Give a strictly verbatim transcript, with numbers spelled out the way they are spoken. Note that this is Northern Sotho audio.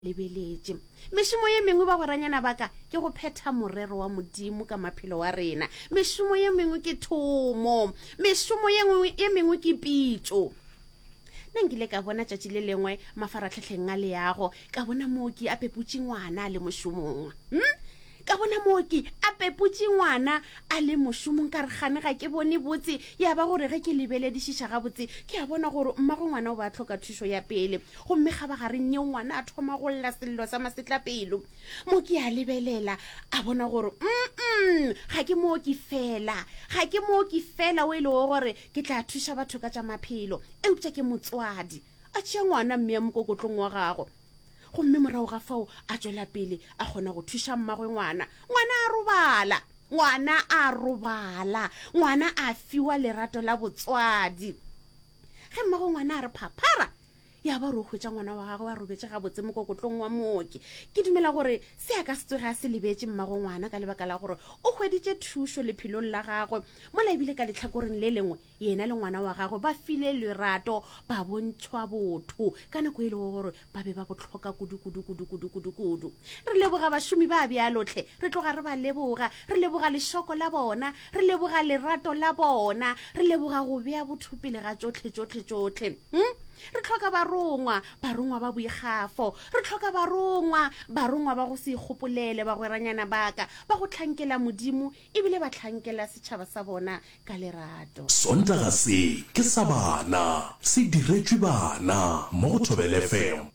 lebeletse mešomo ye mengwe ba goranyana baka ke go phetha morero wa modimo ka maphelo wa rena. Mešomo ye mengwe ke thomo, mešomo ye mengwe ke pitso. Nna nkile ka bona tšatši le lengwe mafaratlhatlheng a leago ka bona mooki a peputše ngwana a le mošomong. hmm? Ka bona mooki a peputše ngwana a le mošomong ka re gane ga ke bone botse ya ba gore ge ke lebeledišiša gabotse ke a bona gore mmago ngwana o ba tlhoka thušo ya pele gomme ga ba gareng ye ngwana a thoma go lla sello sa masetlapelo. Mooki a lebelela a bona gore mm ga ke mooki fela ga ke mooki fela o ile o gore ke tla thuša batho ka tša maphelo eupša ke motswadi a tšea ngwana mme ya mokokotlong wa gago. Gomme morago ga fao a tswela pele a kgona go thuša mmagwe ngwana ngwana a robala ngwana a robala ngwana a fiwa lerato la botswadi. Ge mmagwe ngwana a re phaphara ya ba re o hwetša ngwana wa gagwe wa robetše gabotse mokokotlong wa mooki. Ke dumela gore se a ka se tsoge a se lebetše mmagwe ngwana ka lebaka la gore o hweditše thušo lephelong la gagwe mola ebile ka letlhakoreng le lengwe yena le ngwana wa gagwe ba file lerato ba bontšhwa botho ka nako e le gore ba be ba botlhoka kudu-kudu-kudu-kudu-kudu-kudu. Re leboga bašomi ba bjalotlhe, re tloga re ba leboga, re leboga lešoko la bona, re leboga lerato la bona, re leboga go bea botho pele ga tšotlhe-tšotlhe-tšotlhe. hmm? Re tlhoka barongwa barongwa ba boikgafo, re tlhoka barongwa barongwa ba go se ikgopolele ba gweranyana baka ba go tlhankela modimo ebile ba tlhankela setšhaba sa bona ka lerato. Sontaga se ke sa bana se diretswe bana mo go Thobela F M.